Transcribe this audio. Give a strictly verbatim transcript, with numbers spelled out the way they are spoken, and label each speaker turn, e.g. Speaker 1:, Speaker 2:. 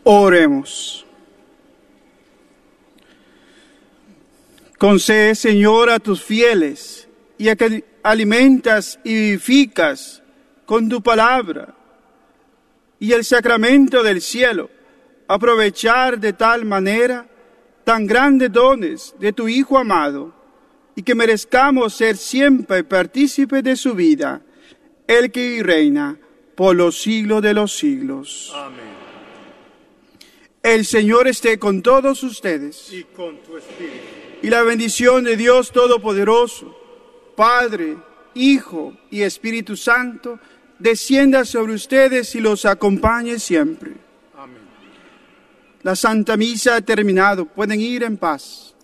Speaker 1: Oremos. Concede, Señor, a tus fieles y a que alimentas y vivificas con tu palabra y el sacramento del cielo, aprovechar de tal manera tan grandes dones de tu Hijo amado, y que merezcamos ser siempre partícipes de su vida, el que y reina por los siglos de los siglos.
Speaker 2: Amén.
Speaker 1: El Señor esté con todos ustedes.
Speaker 2: Y con tu espíritu.
Speaker 1: Y la bendición de Dios Todopoderoso, Padre, Hijo y Espíritu Santo, descienda sobre ustedes y los acompañe siempre.
Speaker 2: Amén.
Speaker 1: La Santa Misa ha terminado. Pueden ir en paz.